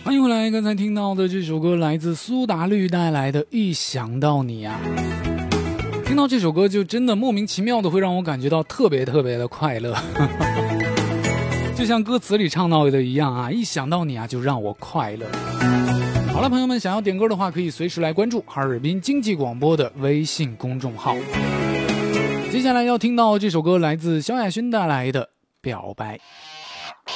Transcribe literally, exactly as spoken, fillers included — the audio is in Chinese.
欢迎回来，刚才听到的这首歌来自苏打绿带来的《一想到你》啊，听到这首歌就真的莫名其妙的会让我感觉到特别特别的快乐，就像歌词里唱到的一样啊，一想到你啊就让我快乐。好了，朋友们，想要点歌的话可以随时来关注哈尔滨经济广播的微信公众号。接下来要听到这首歌来自萧亚轩带来的《表白》。